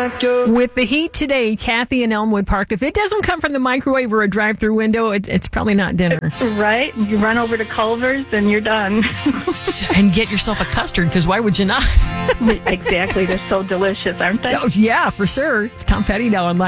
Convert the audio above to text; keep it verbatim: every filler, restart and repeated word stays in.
like you. With the heat today, Kathy in Elmwood Park, if it doesn't come from the microwave or a drive-through window, it, it's probably not dinner. Right? You run over to Culver's and you're done. And get yourself a custard, because why would you not? Exactly. They're so delicious, aren't they? Oh, yeah, for sure. It's Tom Petty now on Live.